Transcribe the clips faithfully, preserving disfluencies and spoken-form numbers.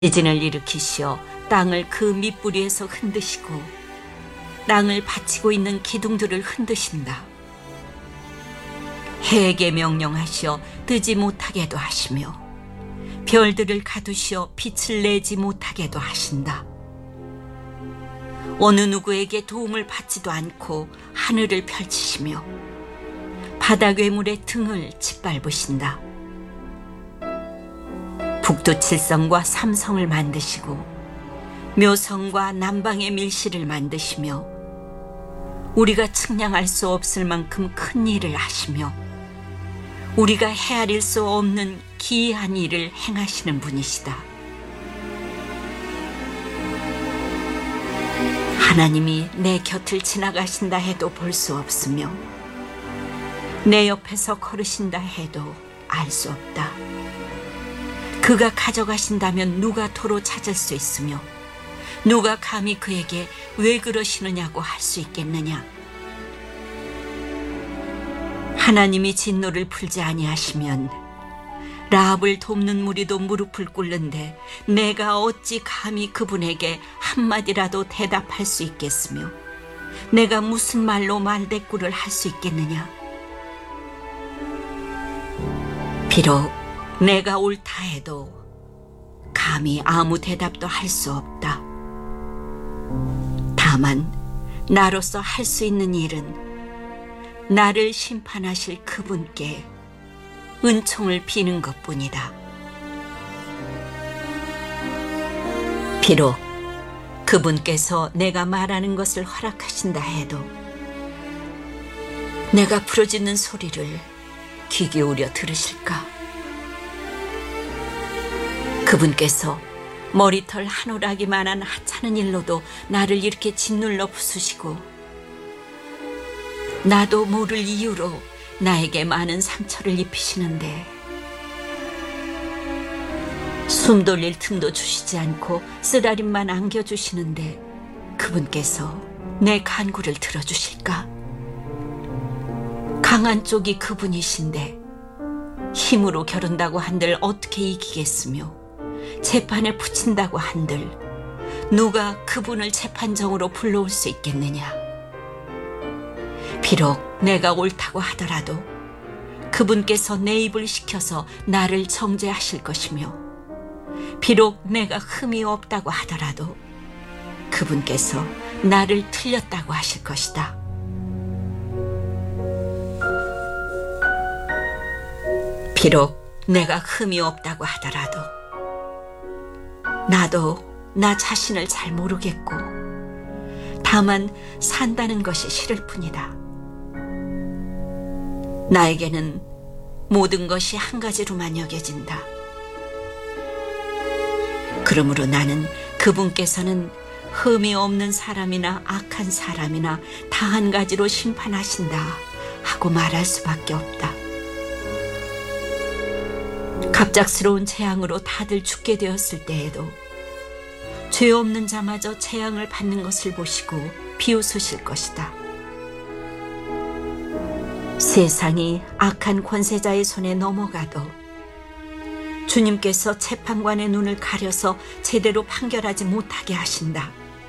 지진을 일으키시어 땅을 그 밑부리에서 흔드시고 땅을 받치고 있는 기둥들을 흔드신다. 해에게 명령하시어 뜨지 못하게도 하시며 별들을 가두시어 빛을 내지 못하게도 하신다. 어느 누구에게 도움을 받지도 않고 하늘을 펼치시며 바다 괴물의 등을 짓밟으신다. 북두 칠성과 삼성을 만드시고 묘성과 남방의 밀실을 만드시며 우리가 측량할 수 없을 만큼 큰 일을 하시며 우리가 헤아릴 수 없는 기이한 일을 행하시는 분이시다. 하나님이 내 곁을 지나가신다 해도 볼 수 없으며 내 옆에서 걸으신다 해도 알 수 없다. 그가 가져가신다면 누가 도로 찾을 수 있으며 누가 감히 그에게 왜 그러시느냐고 할 수 있겠느냐. 하나님이 진노를 풀지 아니하시면 라합을 돕는 무리도 무릎을 꿇는데 내가 어찌 감히 그분에게 한마디라도 대답할 수 있겠으며 내가 무슨 말로 말대꾸를 할 수 있겠느냐. 비록 내가 옳다 해도 감히 아무 대답도 할 수 없다. 다만 나로서 할 수 있는 일은 나를 심판하실 그분께 은총을 비는 것뿐이다. 비록 그분께서 내가 말하는 것을 허락하신다 해도 내가 부르짖는 소리를 귀 기울여 들으실까? 그분께서 머리털 한 오락이만한 하찮은 일로도 나를 이렇게 짓눌러 부수시고 나도 모를 이유로 나에게 많은 상처를 입히시는데 숨 돌릴 틈도 주시지 않고 쓰라림만 안겨주시는데 그분께서 내 간구를 들어주실까? 강한 쪽이 그분이신데 힘으로 겨룬다고 한들 어떻게 이기겠으며 재판에 붙인다고 한들 누가 그분을 재판정으로 불러올 수 있겠느냐. 비록 내가 옳다고 하더라도 그분께서 내 입을 시켜서 나를 정죄하실 것이며 비록 내가 흠이 없다고 하더라도 그분께서 나를 틀렸다고 하실 것이다. 비록 내가 흠이 없다고 하더라도 나도 나 자신을 잘 모르겠고 다만 산다는 것이 싫을 뿐이다. 나에게는 모든 것이 한 가지로만 여겨진다. 그러므로 나는 그분께서는 흠이 없는 사람이나 악한 사람이나 다 한 가지로 심판하신다 하고 말할 수밖에 없다. 갑작스러운 재앙으로 다들 죽게 되었을 때에도 죄 없는 자마저 재앙을 받는 것을 보시고 비웃으실 것이다. 세상이 악한 권세자의 손에 넘어가도 주님께서 재판관의 눈을 가려서 제대로 판결하지 못하게 하신다.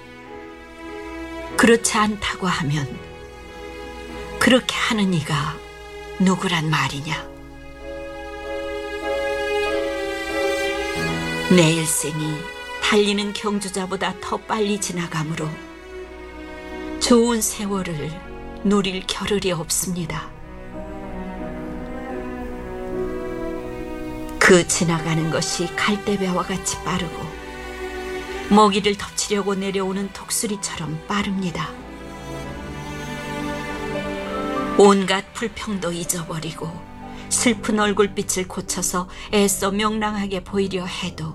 그렇지 않다고 하면 그렇게 하는 이가 누구란 말이냐. 내 일생이 달리는 경주자보다 더 빨리 지나가므로 좋은 세월을 누릴 겨를이 없습니다. 그 지나가는 것이 갈대배와 같이 빠르고 먹이를 덮치려고 내려오는 독수리처럼 빠릅니다. 온갖 불평도 잊어버리고 슬픈 얼굴빛을 고쳐서 애써 명랑하게 보이려 해도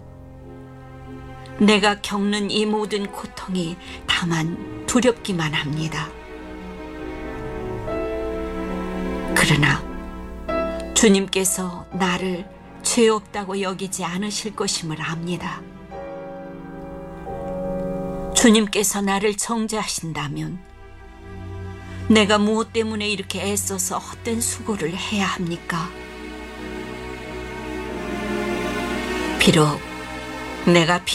내가 겪는 이 모든 고통이 다만 두렵기만 합니다. 그러나 주님께서 나를 죄 없다고 여기지 않으실 것임을 압니다. 주님께서 나를 정죄하신다면 내가 무엇 때문에 이렇게 애써서 헛된 수고를 해야 합니까? 비록 내가